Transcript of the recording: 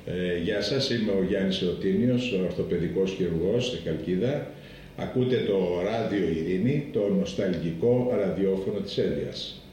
Γεια σας, είμαι ο Γιάννης Εωτίνιος, ορθοπαιδικός χειρουργός στη Χαλκίδα. Ακούτε το Ράδιο Ειρήνη, το νοσταλγικό ραδιόφωνο της Έλβειας.